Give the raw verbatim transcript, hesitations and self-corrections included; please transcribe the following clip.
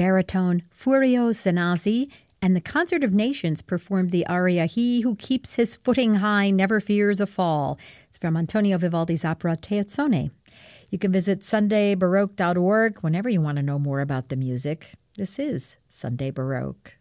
baritone Furio Zanazzi and the Concert of Nations performed the aria He Who Keeps His Footing High Never Fears a Fall. It's from Antonio Vivaldi's opera Teozzone. You can visit sunday baroque dot org whenever you want to know more about the music. This is Sunday Baroque.